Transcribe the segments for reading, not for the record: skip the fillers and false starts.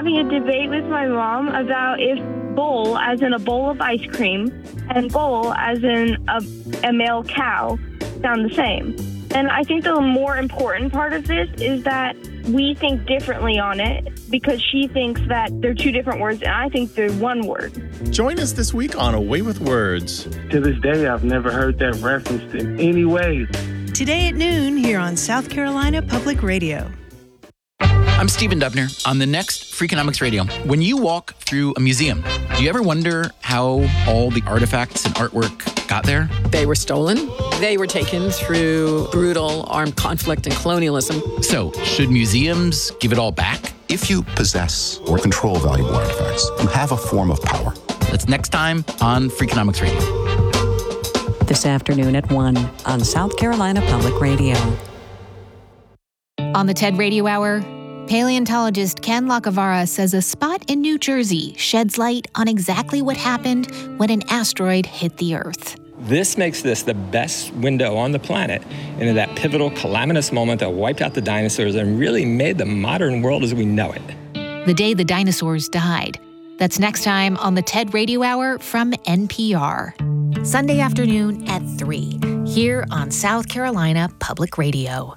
having a debate with my mom about if bull, as in a bowl of ice cream, and bull, as in a male cow, sound the same. And I think the more important part of this is that we think differently on it because she thinks that they're two different words and I think they're one word. Join us this week on A Way with Words. To this day, I've never heard that referenced in any way. Today at noon here on South Carolina Public Radio. I'm Stephen Dubner on the next Freakonomics Radio. When you walk through a museum, do you ever wonder how all the artifacts and artwork got there? They were stolen. They were taken through brutal armed conflict and colonialism. So, should museums give it all back? If you possess or control valuable artifacts, you have a form of power. That's next time on Freakonomics Radio. This afternoon at 1 on South Carolina Public Radio. On the TED Radio Hour, paleontologist Ken Lacavara says a spot in New Jersey sheds light on exactly what happened when an asteroid hit the Earth. This makes this the best window on the planet into that pivotal, calamitous moment that wiped out the dinosaurs and really made the modern world as we know it. The day the dinosaurs died. That's next time on the TED Radio Hour from NPR. Sunday afternoon at 3, here on South Carolina Public Radio.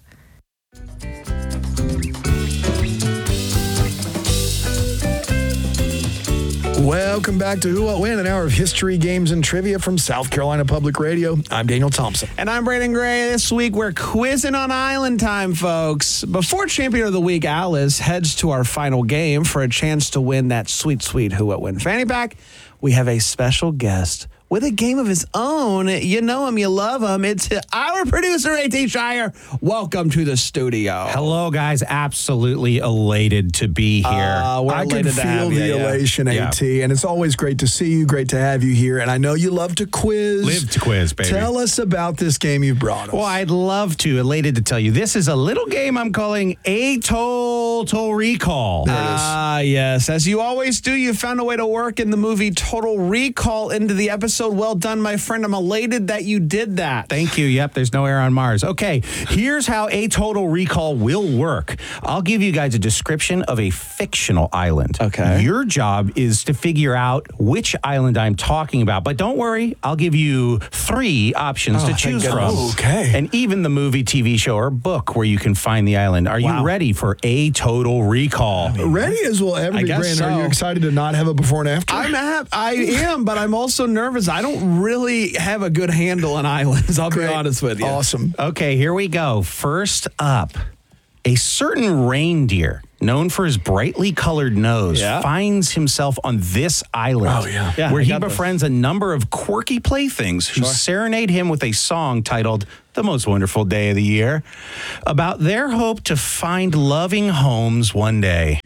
Welcome back to Who, What, When, an hour of history, games, and trivia from South Carolina Public Radio. I'm Daniel Thompson. And I'm Brandon Gray. This week, we're quizzing on Island time, folks. Before Champion of the Week, Alice heads to our final game for a chance to win that sweet, sweet Who, What, When fanny pack. We have a special guest with a game of his own. You know him, you love him. It's our producer, A.T. Shire. Welcome to the studio. Hello, guys. Absolutely elated to be here. I can feel the elation, A.T., and it's always great to see you, great to have you here. And I know you love to quiz. Live to quiz, baby. Tell us about this game you've brought us. Well, I'd love to. Elated to tell you. This is a little game I'm calling A Total Recall. Yes. As you always do, you found a way to work in the movie Total Recall into the episode. Well done, my friend. I'm elated that you did that. Thank you. Yep, there's no air on Mars. Okay, here's how A Total Recall will work. I'll give you guys a description of a fictional island. Okay. Your job is to figure out which island I'm talking about. But don't worry, I'll give you 3 options to choose from. Okay. And even the movie, TV show, or book where you can find the island. Are you ready for A Total Recall? Ready as we'll ever be, Brandon. So. Are you excited to not have a before and after? I am, but I'm also nervous. I don't really have a good handle on islands, I'll be honest with you. Awesome. Okay, here we go. First up, a certain reindeer known for his brightly colored nose finds himself on this island where he befriends a number of quirky playthings who serenade him with a song titled The Most Wonderful Day of the Year about their hope to find loving homes one day.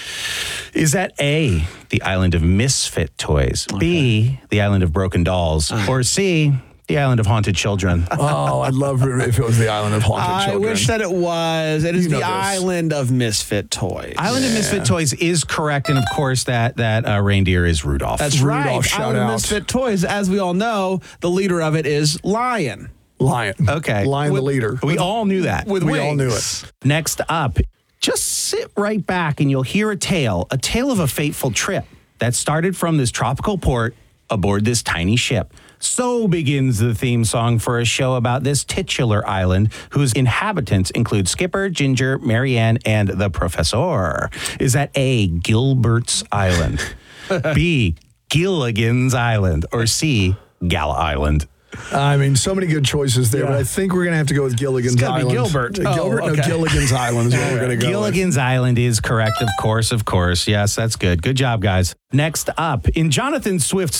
Is that A, the island of misfit toys, B, the island of broken dolls, or C, the island of haunted children? Oh, I'd love it if it was the island of haunted children. I wish that it was. It is the island of misfit toys. Island of Misfit Toys is correct, and of course that reindeer is Rudolph. That's Rudolph, right. shout Island of out. Misfit Toys, as we all know, the leader of it is Lion. Lion. Okay. Lion the leader. We all knew that. We all knew it. Next up, just sit right back and you'll hear a tale of a fateful trip that started from this tropical port aboard this tiny ship. So begins the theme song for a show about this titular island whose inhabitants include Skipper, Ginger, Marianne, and the Professor. Is that A, Gilbert's Island, B, Gilligan's Island, or C, Gala Island? I mean, so many good choices there, but I think we're going to have to go with Gilligan's Island. Gilbert. No, Gilligan's Island is what we're going to go Gilligan's Island is correct, of course. Yes, that's good. Good job, guys. Next up, in Jonathan Swift's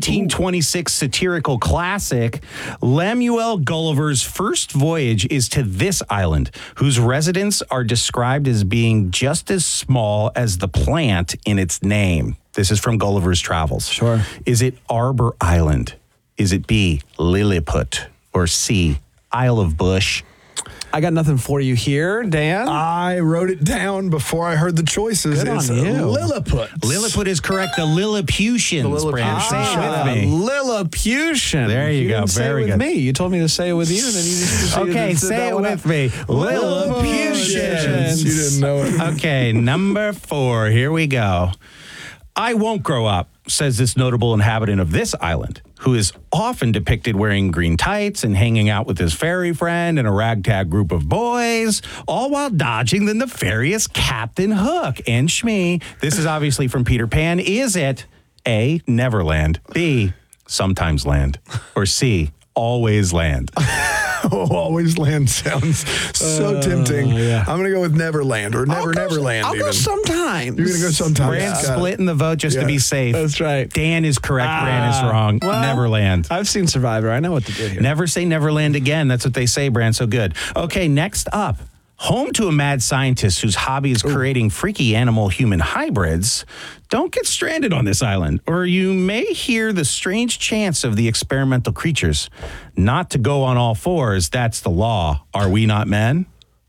1726 satirical classic, Lemuel Gulliver's first voyage is to this island, whose residents are described as being just as small as the plant in its name. This is from Gulliver's Travels. Sure. Is it Arbor Island? Is it B, Lilliput, or C, Isle of Bush? I got nothing for you here, Dan. I wrote it down before I heard the choices. Good It's on you. Lilliput. Lilliput is correct. The Lilliputians. Brandon. Say it with me. Lilliputian. There you go. Didn't say Very it with good. me. You told me to say it with you, and then you just Okay, say it with me. Lilliputian. Congratulations. You didn't know it. Okay, number 4. Here we go. I won't grow up, says this notable inhabitant of this island, who is often depicted wearing green tights and hanging out with his fairy friend and a ragtag group of boys, all while dodging the nefarious Captain Hook and Shmi. This is obviously from Peter Pan. Is it A, Neverland, B, Sometimes Land, or C, Always Land? Always Land sounds so tempting. Yeah. I'm going to go with Neverland or Neverland. I'll go Sometimes. You're going to go Sometimes. Brand's splitting the vote just to be safe. That's right. Dan is correct. Brand is wrong. Well, Neverland. I've seen Survivor. I know what to do here. Never say Neverland again. That's what they say, Brand. So good. Okay, next up. Home to a mad scientist whose hobby is creating freaky animal-human hybrids, don't get stranded on this island, or you may hear the strange chants of the experimental creatures. Not to go on all fours, that's the law. Are we not men?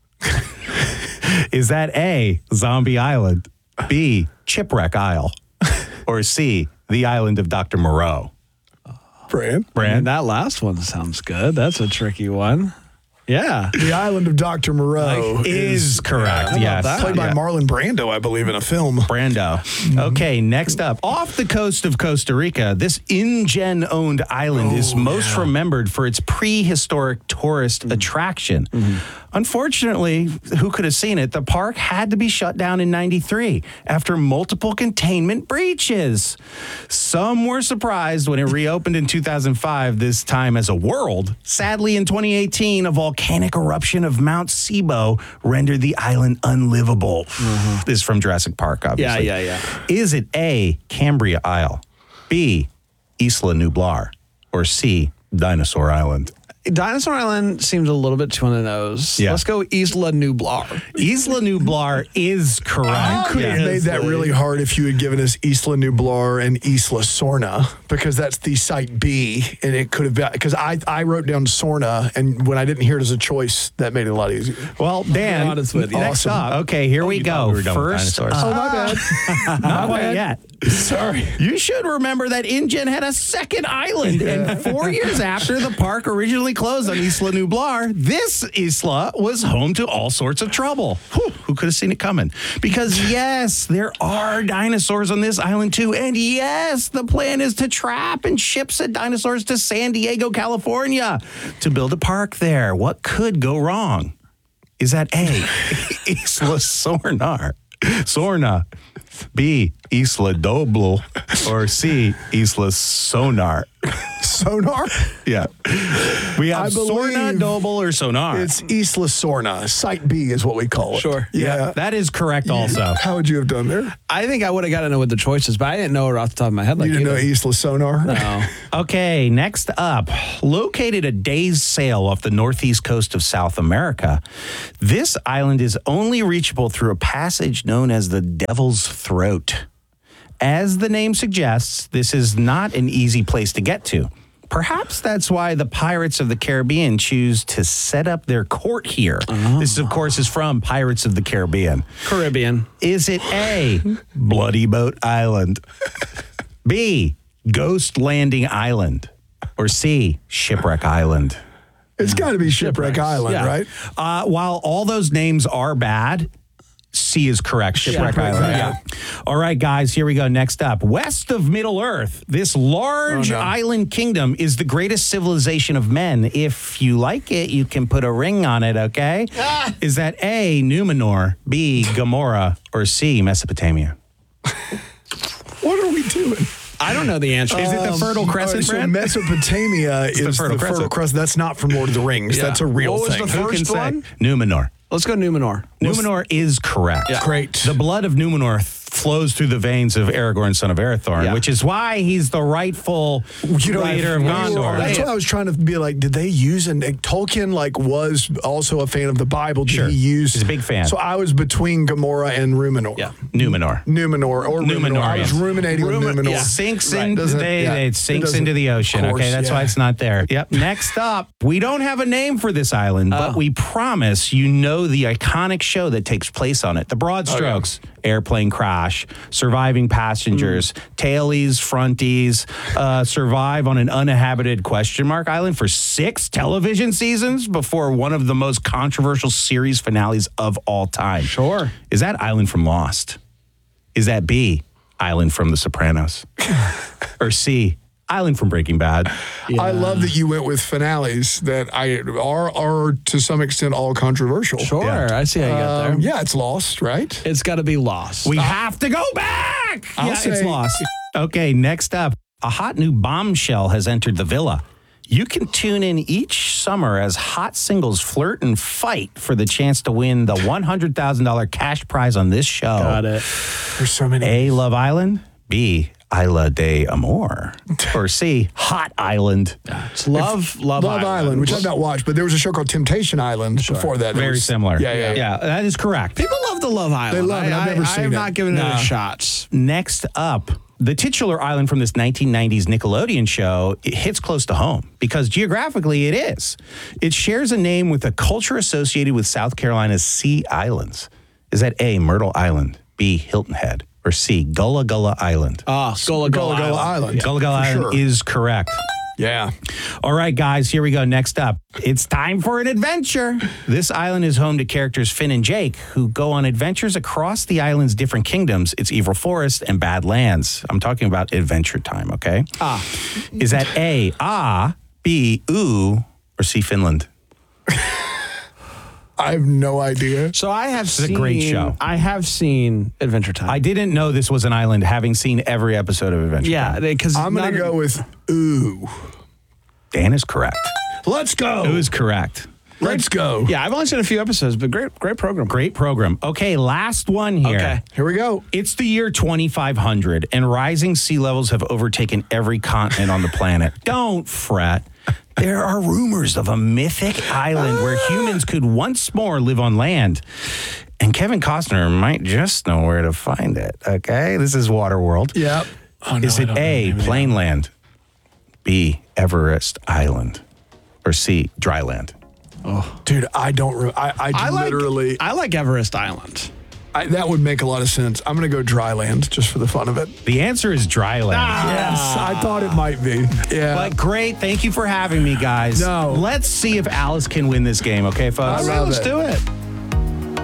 Is that A, Zombie Island, B, Chipwreck Isle, or C, the island of Dr. Moreau? Brand? I mean, that last one sounds good. That's a tricky one. Yeah. The island of Dr. Moreau is correct. Yes. Played by Marlon Brando, I believe, in a film. Brando. Okay, next up. Off the coast of Costa Rica, this InGen-owned island is most remembered for its prehistoric tourist attraction. Unfortunately, who could have seen it? The park had to be shut down in 93 after multiple containment breaches. Some were surprised when it reopened in 2005, this time as a world. Sadly, in 2018, a volcanic eruption of Mount Sibo rendered the island unlivable. This is from Jurassic Park, obviously. Yeah. Is it A, Cambria Isle, B, Isla Nublar, or C, Dinosaur Island? Dinosaur Island seems a little bit too on the nose. Yeah. Let's go Isla Nublar. Isla Nublar is correct. You could have made that really hard if you had given us Isla Nublar and Isla Sorna, because that's the site B, and it could have been, because I wrote down Sorna, and when I didn't hear it as a choice, that made it a lot easier. Well, Dan, honest with you. next up. Okay, here we go. First, Oh, my bad. not quite yet. Sorry. You should remember that InGen had a second island, and 4 years after the park originally closed on Isla Nublar, this isla was home to all sorts of trouble. Who could have seen it coming? Because yes, there are dinosaurs on this island too, and yes, the plan is to trap and ship said dinosaurs to San Diego, California, to build a park there. What could go wrong? Is that A, Isla Sorna, B, Isla Doble, or C, Isla Sonar? Sonar? Yeah. We have Sorna, Doble, or Sonar. It's Isla Sorna. Site B is what we call it. Sure. Yeah. That is correct also. How would you have done there? I think I would have got to know what the choices, but I didn't know it off the top of my head. You didn't know Isla Sonar? No. Okay, next up. Located a day's sail off the northeast coast of South America, this island is only reachable through a passage known as the Devil's Throat. As the name suggests, this is not an easy place to get to. Perhaps that's why the Pirates of the Caribbean choose to set up their court here. This, of course, is from Pirates of the Caribbean. Is it A, Bloody Boat Island, B, Ghost Landing Island, or C, Shipwreck Island? It's got to be Shipwreck Island, right? While all those names are bad, C is correct. Shipwreck Island. Yeah. All right, guys, here we go. Next up. West of Middle Earth, this large island kingdom is the greatest civilization of men. If you like it, you can put a ring on it, okay? Is that A, Numenor, B, Gomorrah, or C, Mesopotamia? What are we doing? I don't know the answer. Is it the Fertile Crescent, so Mesopotamia is the Fertile Crescent. That's not from Lord of the Rings. Yeah. That's a real What was thing. the first one? Numenor. Let's go Numenor. Numenor is correct. Yeah. Great. The blood of Numenor flows through the veins of Aragorn, son of Arathorn, which is why he's the rightful leader of Gondor. That's why I was trying to be like, did they use, and Tolkien was also a fan of the Bible. Did he use? He's a big fan. So I was between Gomorrah and Numenor. Yeah. Numenor. Numenor. I was ruminating on Numenor. It sinks into the ocean. Course, okay, that's why it's not there. Yep. Next up, we don't have a name for this island, but we promise you know the iconic show that takes place on it. The Broad Strokes, airplane crash, Josh, surviving passengers, tailies, fronties, survive on an uninhabited ? Island for 6 television seasons before one of the most controversial series finales of all time. Sure. Is that island from Lost? Is that B, island from The Sopranos? Or C, island from Breaking Bad? Yeah. I love that you went with finales that are to some extent all controversial. Sure, I see how you got there. Yeah, it's Lost, right? It's got to be Lost. We have to go back. It's Lost. Okay, next up, a hot new bombshell has entered the villa. You can tune in each summer as hot singles flirt and fight for the chance to win the $100,000 cash prize on this show. Got it. There's so many. A, Love Island. B, Isla de Amor. Or C, Hot Island. It's Love Island, which I've not watched, but there was a show called Temptation Island before that. Very similar. Yeah, that is correct. People love the Love Island. They love it. I've never seen it. I have not given it a shot. Next up, the titular island from this 1990s Nickelodeon show, it hits close to home because geographically it is. It shares a name with a culture associated with South Carolina's Sea Islands. Is that A, Myrtle Island, B, Hilton Head, or C, Gullah Gullah Island? Gullah Gullah Island. Yeah, Gullah Gullah Island is correct. Yeah. All right, guys, here we go. Next up, it's time for an adventure. This island is home to characters Finn and Jake, who go on adventures across the island's different kingdoms. It's Evil Forest and Badlands. I'm talking about Adventure Time, okay? Is that A, B, ooh, or C, Finland? I have no idea. So I have seen... It's a great show. I have seen Adventure Time. I didn't know this was an island, having seen every episode of Adventure Time. Yeah, because I'm going to go with ooh. Dan is correct. Let's go. Ooh is correct. Let's go. Yeah, I've only seen a few episodes, but great program. Great program. Okay, last one here. Okay. Here we go. It's the year 2500, and rising sea levels have overtaken every continent on the planet. Don't fret. There are rumors of a mythic island where humans could once more live on land. And Kevin Costner might just know where to find it, okay? This is Waterworld. Yep. Oh, no, is it A, Plainland, B, Everest Island, or C, Dryland? Oh, dude, I don't. I literally. I like Everest Island. That would make a lot of sense. I'm going to go Dryland just for the fun of it. The answer is Dryland. Yes, I thought it might be. Yeah. But great. Thank you for having me, guys. No. Let's see if Alice can win this game, okay, folks? All right, let's do it.